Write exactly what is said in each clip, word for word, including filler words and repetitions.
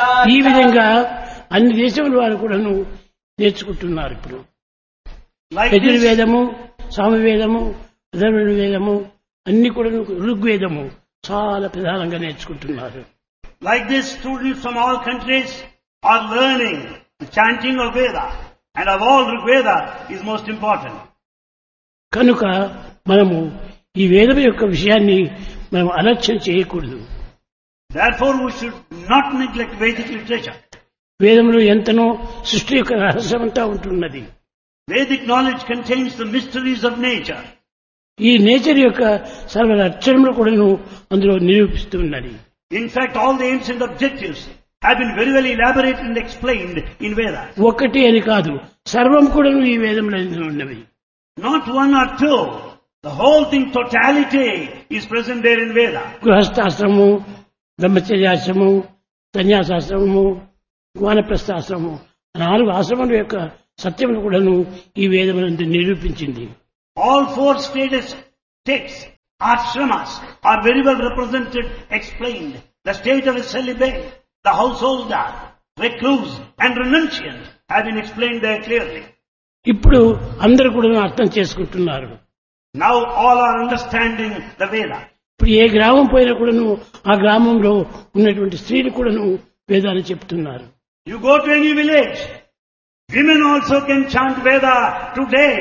ఈ విధంగా అన్ని దేశముల వారు కూడాను నేర్చుకుంటున్నారు ఇప్పుడు. Like this, యజుర్వేదము, సామవేదము, అథర్వవేదము అన్ని కూడా ఋగ్వేదము చాలా ప్రధానంగా నేర్చుకుంటున్నారు. like this, students from all countries are learning the chanting of Veda. And of all, Rig Veda is most important. కనుక మనము ఈ వేదం యొక్క విషయాన్ని మనం అలక్ష్యం చేయకూడదు. Therefore, we should not neglect Vedic literature. వేదంలో ఎంతనో సృష్టి యొక్క రహస్యమంతా ఉంటున్నది. Vedic knowledge contains the mysteries of nature. ఈ నేచర్ యొక్క సర్వ లక్షణములు కూడాను అందులో నిరూపిస్తున్నది. In fact, all the aims and objectives have been very well elaborated and explained in Vedas. ఒకటి అని కాదు, సర్వం కూడాను ఈ వేదంలో ఉన్నవి. Not one or two. The whole thing, totality, is present there in Veda. గృహస్థాశ్రమము, బ్రహ్మచర్యాశ్రమము, సన్యాసాశ్రమము, వానప్రస్థాశ్రమము నాలుగు ఆశ్రమాల యొక్క సత్యములు కూడాను ఈ వేదమునందు నిరూపించింది. All four stages, states, ashramas, are very well represented, explained. The state of a celibate, the householder, recluse, and renunciant have been explained there clearly. ఇప్పుడు అందరూ కూడా అర్థం చేసుకుంటున్నారు. Now all are understanding the Veda. ఇప్పుడు ఏ గ్రామం పోయినా కూడాను ఆ గ్రామంలో ఉన్నటువంటి స్త్రీలు కూడాను వేదాన్ని చెప్తున్నారు. You go to any village, women also can chant Veda today.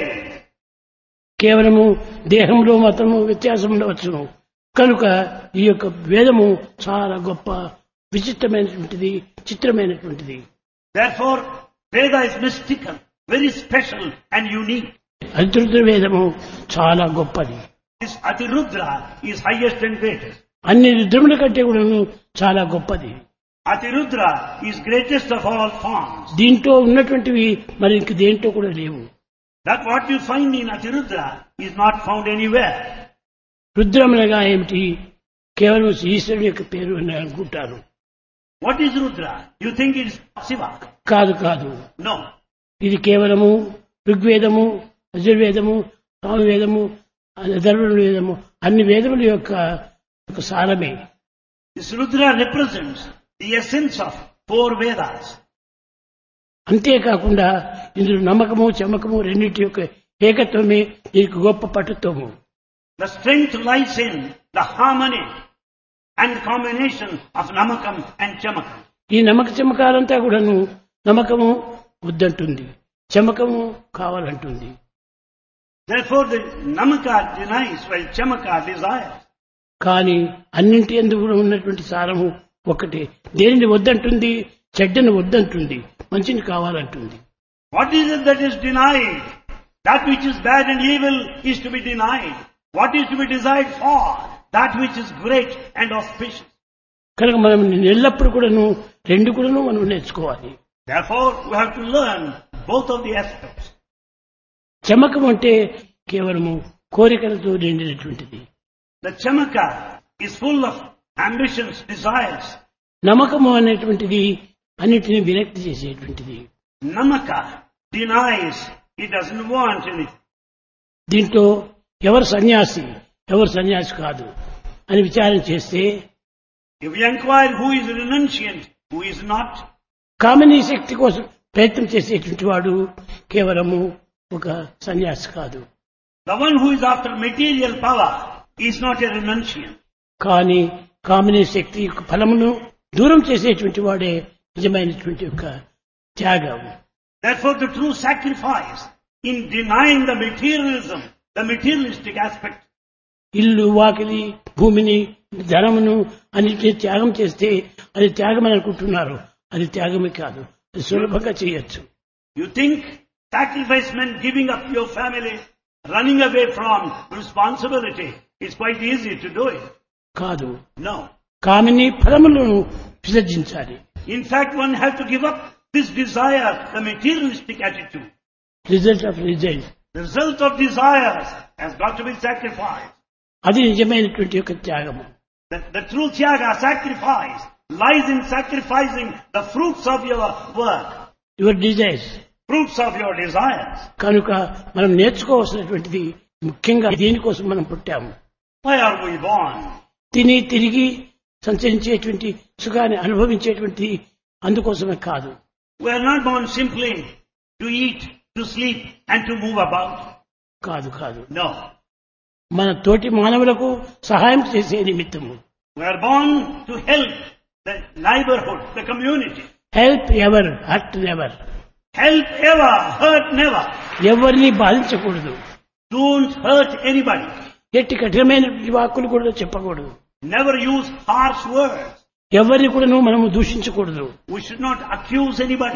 కేవలము దేహంలో మాత్రము వ్యత్యాసం ఉండవచ్చును. కనుక ఈ యొక్క వేదము చాలా గొప్ప విచిత్రమైనటువంటిది, చిత్రమైనటువంటిది. Therefore, Veda is mystical, very special and unique. అతిరుద్ర వేదము చాలా గొప్పది. This Atirudra is highest and greatest. అన్ని రుద్రముల కంటే కూడా చాలా గొప్పది. Atirudra is greatest of all forms. దీంట్లో ఉన్నటువంటివి మరి ఇంక దేంట్లో కూడా లేవు. That what you find in Atirudra is not found anywhere. రుద్రమునగా ఏమిటి? కేవలం ఈశ్వరుని యొక్క పేరు అని అనుకుంటారు. What is Rudra? You think it is Shiva? కాదు కాదు, No. ఇది కేవలము ఋగ్వేదము, యజుర్వేదము, సామవేదము, అథర్వవేదము అన్ని వేదముల యొక్క ఒక సారమే. This Rudra represents the essence of four Vedas. అంతేకాకుండా ఇందులో నమ్మకము, చమకము రెండింటి యొక్క ఏకత్వమే దీనికి గొప్ప పటుత్వము. The strength lies in the harmony and combination of Namakam and Chamakam. ఈ నమ్మక చమకాలంతా కూడాను నమ్మకము వద్దంటుంది, చమకము కావాలంటుంది. Therefore the Namaka denies while Chamaka desires. కానీ అన్నింటి యందు కూడా ఉన్నటువంటి సారము ఒకటే. దేనిని వద్దంటుంది? చెడ్డను వద్దంటుంది, మంచిని కావాలంటుంది. What is it that is denied? That which is bad and evil is to be denied. What is to be desired for? That which is great and auspicious. కనుక మనం ఎల్లప్పుడూ కూడాను రెండు కూడాను మనం నేర్చుకోవాలి. Therefore, we have to learn both of the aspects. Chamakam అంటే కేవలము కోరికలతో నిండినటువంటిది. The Chamaka is full of ambitions, desires. నమ్మకము అనేటువంటిది అన్నిటిని విరక్తి చేసేటువంటిది. Namaka denies, he doesn't want anything. దీంట్లో ఎవరు సన్యాసి, ఎవరు సన్యాసి కాదు అని విచారణ చేస్తే If we inquire who is renunciant, who is not, కామనీ శక్తి కోసం ప్రయత్నం చేసేటువంటి వాడు కేవలము ఒక సన్యాసి కాదు. the one who is after material power is not a renunciant. కానీ కామనీ శక్తి యొక్క ఫలమును దూరం చేసేటువంటి వాడే నిజమైనటువంటి యొక్క త్యాగం. Therefore, the true sacrifice in denying the materialism, the materialistic aspect, ఇల్లు, వాకిలి, భూమిని, ధనమును అన్నిటిని త్యాగం చేస్తే అది త్యాగం అని అనుకుంటున్నారు. అది త్యాగమే కాదు, అది సులభంగా చేయొచ్చు. you think sacrifice meant giving up your family, running away from responsibility. It's quite easy to do it. కాదు, No. కామిని ఫలములను విసర్జించాలి. In fact, one has to give up this desire, the materialistic attitude. Result of result, The result of desires has got to be sacrificed. అది నిజమైనటువంటి యొక్క త్యాగము. The, the true tyaga, sacrifice, lies in sacrificing the fruits of your work, your desires. fruits of your desires. కనుక మనం నేర్చుకోవాల్సినటువంటిది ముఖ్యంగా దీనికోసం మనం పుట్టాము. Why are we born? తిని తిరిగి సంచరించేటువంటి సుఖాన్ని అనుభవించేటువంటి అందుకోసమే కాదు. We are not born simply to eat, to sleep and to move about. కాదు కాదు No. మన తోటి మానవులకు సహాయం చేసే నిమిత్తము. We are born to help the neighborhood, the community. Help ever, hurt never. Help ever, hurt never. ఎవరిని బాధించకూడదు. Don't hurt anybody. ఎట్టి కఠినమైన వాక్కులు కూడా చెప్పకూడదు. Never use harsh words. ఎవరిని కూడా మనము దూషించకూడదు. We should not accuse anybody.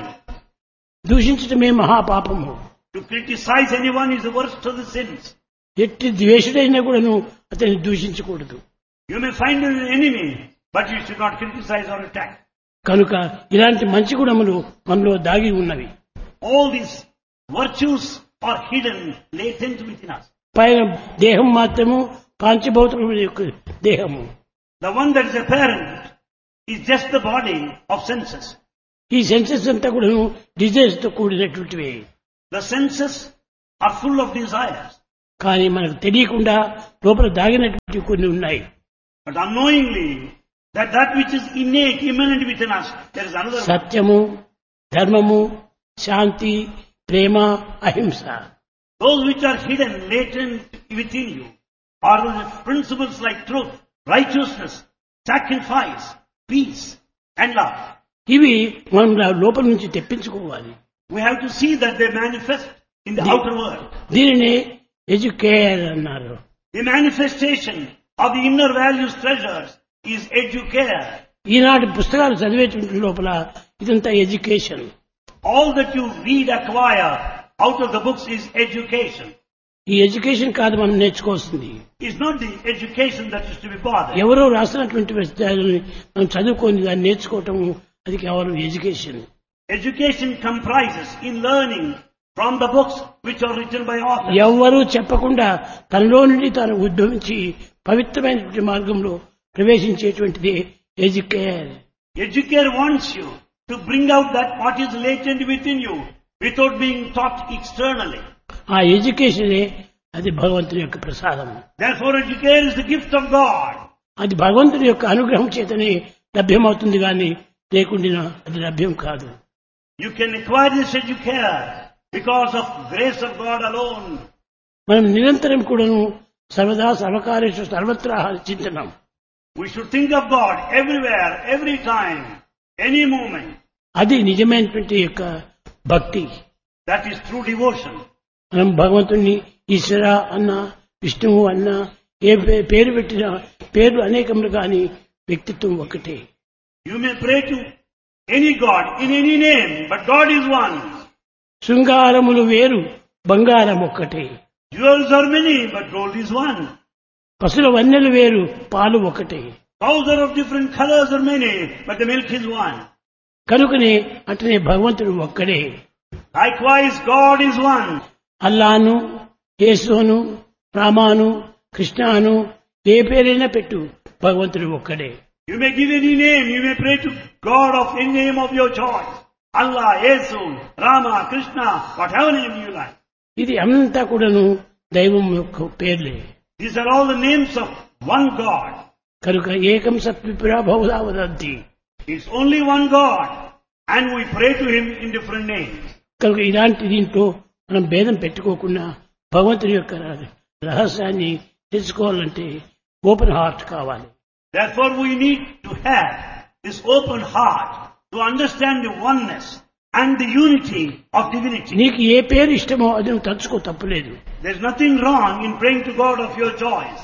దూషించటమే మహాపాపము. To criticize anyone is the worst of the sins. ఎట్టి ద్వేషుడైనా కూడాను అతన్ని దూషించకూడదు. You may find an enemy, but you should not criticize or attack. కనుక ఇలాంటి మంచి గుణములు మనలో దాగి ఉన్నవి. All these virtues are hidden, latent within us. పైన దేహం మాత్రము పాంచభౌతికమైన యొక్క దేహము. The one that is apparent is just the body of senses. ఈ సెన్సెస్ అంతా కూడా డిజైర్స్ తో కూడినటువంటివి. The senses are full of desires. కానీ మనకు తెలియకుండా లోపల దాగినటువంటి కొన్ని ఉన్నాయి. But unknowingly, that that which is innate, immanent within us, there is another one. సత్యము, ధర్మము, శాంతి, ప్రేమ, అహింస. Those which are hidden, latent within you, are the principles like truth, righteousness, sacrifice, peace, and love. ఇవి మనం లోపల నుంచి తెప్పించుకోవాలి. We have to see that they manifest in the The- outer world. దీనిని educare అన్నారు. The manifestation of the inner values, treasures, is educare. ఈనాటి పుస్తకాలు చదివేటువంటి లోపల ఇదంతా education. All that you read, acquire out of the books is education. ఈ education కాదు మనం నేర్చుకోవాల్సింది. It's not the education that is to be bothered. ఎవరో రాసినటువంటి విషయాలని మనం చదువుకొని దాన్ని నేర్చుకోవటం అది కేవలం education. Education comprises in learning from the books which are written by authors. ఎవ్వరూ చెప్పకుండా తనలో నుండి తాను ఉద్భవించి పవిత్రమైనటువంటి మార్గంలో ప్రవేశించేటువంటిది educare. Educare wants you to bring out that what is latent within you without being taught externally. ఆ ఎడ్యుకేషనే అది భగవంతుని యొక్క ప్రసాదం. Therefore, educare is the gift of God. అది భగవంతుని యొక్క అనుగ్రహం చేతనే లభ్యమవుతుంది కానీ లేకుండా అది లభ్యం కాదు. You can acquire this educare because of grace of God alone. మనం నిరంతరం కూడాను సర్వదా సర్వకార్యేషు సర్వత్రా చింతనం. We should think of God everywhere, every time, any moment. అది నిజమైనటువంటి యొక్క భక్తి. That is true devotion. మనం భగవంతుని ఈశ్వర అన్న, విష్ణువు అన్న, ఏ పే- పేరు పెట్టినా పేర్లు అనేకములు కానీ వ్యక్తిత్వం ఒకటే. You may pray to any God in any name, but God is one. శృంగారములు వేరు, బంగారం ఒక్కటే. Jewels are many, but gold is one. పశుల వన్నెలు వేరు, పాలు ఒకటే. Cows are of different colors are many, but the milk is one. కనుకనే అట్లనే భగవంతుడు ఒక్కడే. Likewise, God is one. అల్లాను, యేసును, రామాను, కృష్ణాను ఏ పేరైనా పెట్టు, భగవంతుడు ఒక్కడే. You may give any name, you may pray to God of any name of your choice. Allah, Yesu, Rama, Krishna, whatever name you like. ఇది అంతా కూడాను దైవం యొక్క పేర్లే. These are all the names of one God. కనుక ఏకం సత్విపురా బహుధా వదంతి. It's only one God, and we pray to Him in different names. కనుక ఇలాంటి దీంట్లో మనం భేదం పెట్టుకోకుండా భగవంతుని యొక్క రహస్యాన్ని తెలుసుకోవాలంటే ఓపెన్ హార్ట్ కావాలి. Therefore, we need to have this open heart to understand the oneness and the unity of divinity. నీకు ఏ పేరు ఇష్టమో అది నువ్వు తలుచుకో, తప్పులేదు. There's nothing wrong in praying to God of your choice.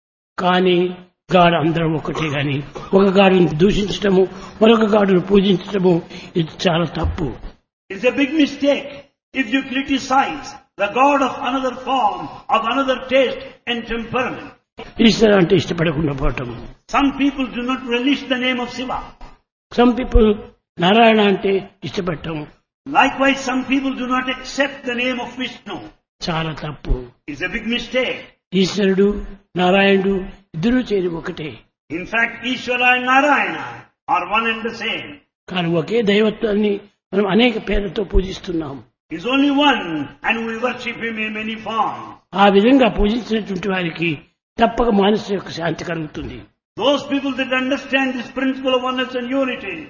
కానీ గాడు అందరం ఒకటే గాని ఒక గాడును దూషించటము, మరొక గాడును పూజించటము ఇది చాలా తప్పు. It's a big mistake if you criticize the God of another form, of another taste and temperament. ఈశ్వర అంటే ఇష్టపడకుండా పోవటం. Some people do not relish the name of Shiva. Some people Narayana అంటే ఇష్టపడటం Likewise, some people do not accept the name of Vishnu. చాలా తప్పు. It's a big mistake. ఈశ్వరుడు నారాయణుడు ఇద్దరూ చేరి ఒకటే. In fact, Ishvara and Narayana are one and the same. కానీ ఒకే దైవత్వాన్ని మనం అనేక పేర్లతో పూజిస్తున్నాం. He's only one and we worship Him in many forms. ఆ విధంగా పూజించినటువంటి వారికి తప్పక మానసిక యొక్క శాంతి కలుగుతుంది. Those people that understand this principle of oneness and unity,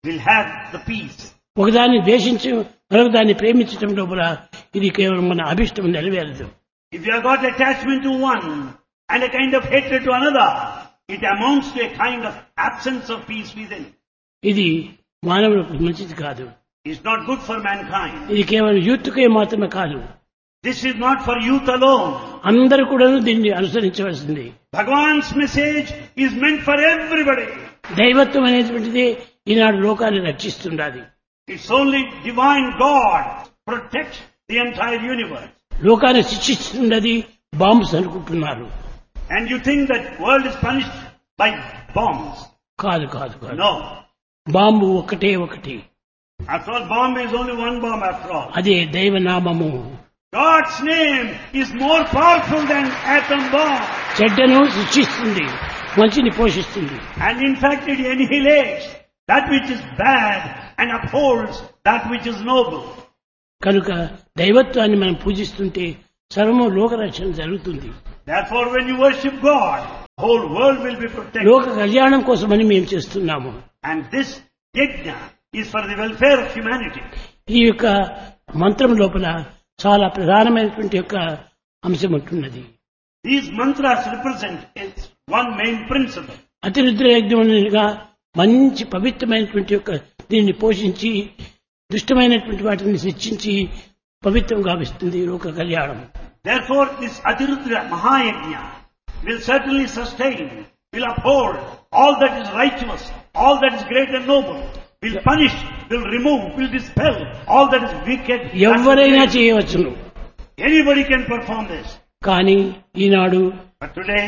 will have the peace. ఒకదాన్ని ద్వేషించి మరొకదాన్ని ప్రేమించడం లోపల ఇది కేవలం మన అభిష్టం నెరవేరదు. If you have got attachment to one and a kind of hatred to another, it amounts to a kind of absence of peace within. ఇది మానవులకు మంచిది కాదు. It's not good for mankind. ఇది కేవలం యూత్కే మాత్రమే కాదు. This is not for youth alone. అందరూ కూడా దీన్ని అనుసరించవలసింది. Bhagavan's message is meant for everybody. దైవత్వం అనేటువంటిది ఈనాడు లోకాన్ని రక్షిస్తుండాలి. It's only divine God protects the entire universe. లోకాన్ని శిక్షిస్తున్నది బాంబ్స్ అనుకుంటున్నారు. And you think that world is punished by bombs. కాదు కాదు కాదు. No. బాంబు ఒకటే ఒకటి. After all, bomb is only one bomb after all. అదే దైవనామము. God's name is more powerful than atom bomb. చెడ్డను శిక్షిస్తుంది, మంచిని పోషిస్తుంది. And in fact it annihilates that which is bad and upholds that which is noble. కనుక దైవత్వాన్ని మనం పూజిస్తుంటే సర్వము లోకరక్షణ జరుగుతుంది. Therefore when you worship God, the whole world will be protected. లోక కళ్యాణం కోసమని మేము చేస్తున్నాము. And this yajna is for the welfare of humanity. ఈ యొక్క మంత్రం లోపల చాలా ప్రధానమైనటువంటి యొక్క అంశం ఉంటున్నది. These mantras represent its one main principle. అతిరుద్ర యజ్ఞముగా మంచి పవిత్రమైనటువంటి యొక్క దీన్ని పోషించి దుష్టమైనటువంటి వాటిని శిక్షించి పవిత్రంగా గావిస్తుంది లోక కళ్యాణం. Therefore this Atirudra Mahayajna will certainly sustain, will uphold all that is righteous, all that is great and noble, will punish, will remove, will dispel all that is wicked. ఎవరైనా చేయవచ్చును. Anybody can perform this. కానీ ఈనాడు But today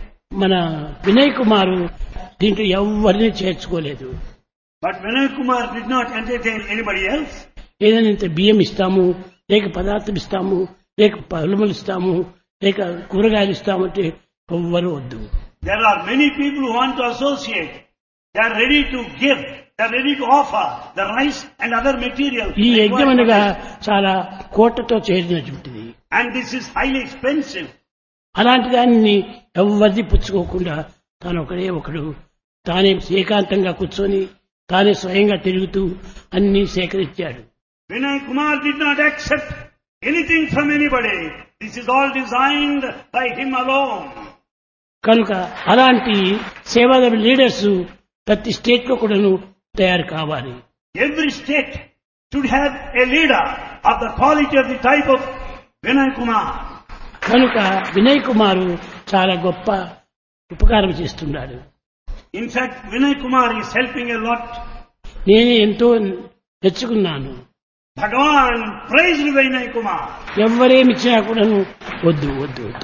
మన వినయ్ కుమార్ దీంట్లో ఎవరిని చేర్చుకోలేదు. But Vinay Kumar did not entertain anybody else. ఏదైనా ఇంత బియ్యం ఇస్తాము, లేక పదార్థం ఇస్తాము, లేక పలుములు ఇస్తాము, లేక కూరగాయలు ఇస్తామంటే ఎవ్వరూ వద్దు. There are many people who want to associate. They are ready to give. They are ready to offer the rice and other material. ఈ యజ్ఞం అనగా చాలా కోటతో చేరినటువంటిది. And this is highly expensive. అలాంటి దాన్ని ఎవరిది పుచ్చుకోకుండా తాను ఒకడే ఒకడు తానే ఏకాంతంగా కూర్చొని తానే స్వయంగా తిరుగుతూ అన్ని సేకరించాడు. Vinay Kumar did not accept anything from anybody. This is all designed by him alone. కనుక అలాంటి సేవా లీడర్స్ ప్రతి స్టేట్ లో కూడాను తయారు కావాలి. Every state should have a leader of the quality of the type of Vinay Kumar. కనుక వినయ్ కుమార్ చాలా గొప్ప ఉపకారం చేస్తున్నాడు. In fact, Vinay Kumar is helping a lot. నేను ఎంతో మెచ్చుకున్నాను. Bhagavan praised Vinay Kumar. ఎవరేమిచ్చినా కూడాను వద్దు వద్దు వద్దు.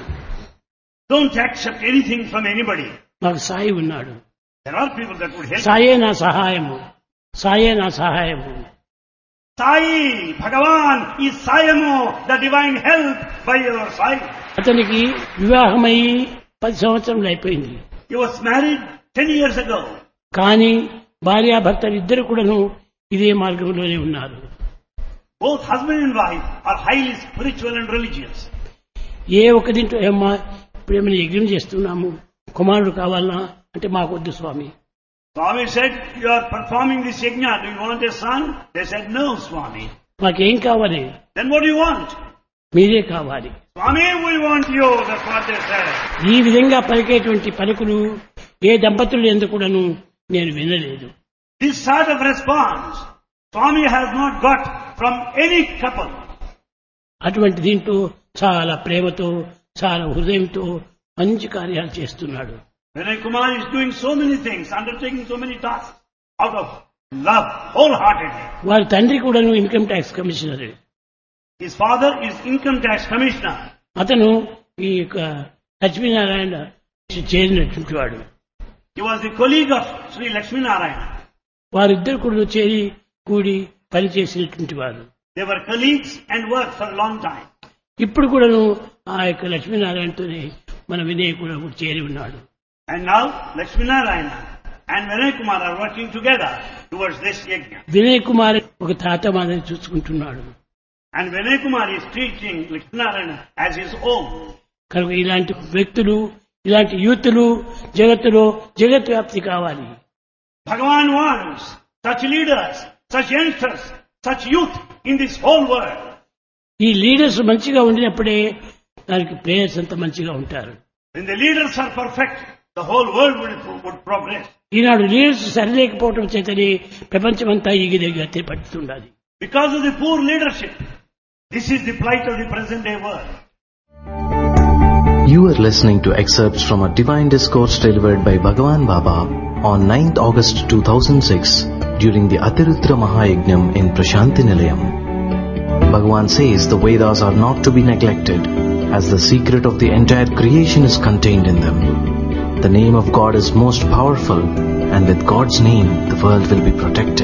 Don't accept anything from anybody. నాకు సాయి ఉన్నాడు. There are people that would help. సాయే నా సహాయము, సాయే నా సహాయము. Sai, Bhagavan is Sayamo, the divine help by your side. అతనికి వివాహమై పది సంవత్సరములు అయిపోయింది. He was married ten years ago. కానీ భార్యాభర్తలు ఇద్దరు కూడాను ఇదే మార్గంలోనే ఉన్నారు. Both husband and wife are highly spiritual and religious. ఏ ఒక్క దీంట్లో ఏమ్మా ఇప్పుడేమైనా యజ్ఞం చేస్తున్నాము, కుమారుడు కావాలనా అంటే మాకొద్దు స్వామి. Swami said, you are performing this yajna, do you want a son? They said, no Swami. మాకేం కావాలి? Then what do you want? మీరే కావాలి. Swami, we want you, that's what they said. ఈ విధంగా పలికేటువంటి పలుకులు ఏ దంపతులు ఎందుకు కూడాను నేను వినలేదు. This sort of response Swami has not got from any couple. అటువంటి దీంట్లో చాలా ప్రేమతో చాలా హృదయంతో మంచి కార్యాలు చేస్తున్నాడు. Vinay Kumar is doing so many things, undertaking so many tasks out of love, wholeheartedly. వారి తండ్రి కూడాను income tax commissioner. His father is income tax commissioner. అతను ఈ యొక్క లక్ష్మీనారాయణ చేరినటువంటి వాడు. He was the colleague of Sri Lakshmi Narayana. వారిద్దరు కూడా చేరి కూడి పనిచేసినటువంటి వారు. They were colleagues and worked for a long time. ఇప్పుడు కూడాను ఆ యొక్క లక్ష్మీనారాయణతోనే మన వినయ్ కూడా చేరి ఉన్నాడు. And now Lakshmi Narayana and Vinay Kumar are working together towards this yajna. Vinay Kumar ఒక తాత మాదిరి చూసుకుంటున్నాడు. And Vinay Kumar is treating Lakshmi Narayana as his own. కనుక ఇలాంటి వ్యక్తులు, ఇలాంటి యూతులు జగత్తులో జగత్ వ్యాప్తి కావాలి. Bhagavan wants such leaders, such youngsters, such youth in this whole world. ఈ లీడర్స్ మంచిగా ఉండినప్పుడే దానికి ప్లేయర్స్ అంతా మంచిగా ఉంటారు. When the leaders are perfect, the whole world would, would progress. Eenadu leaders సరిలేకపోవడం చేతనే ప్రపంచమంతా ఈగిదెగతి పడుతుండాలి. Because of the poor leadership, this is the plight of the present day world. You are listening to excerpts from a divine discourse delivered by Bhagavan Baba on ninth August two thousand six during the Atirutra Mahayajnam in Prashanti Nilayam. Bhagavan says the Vedas are not to be neglected, as the secret of the entire creation is contained in them. The name of God is most powerful, and with God's name the world will be protected.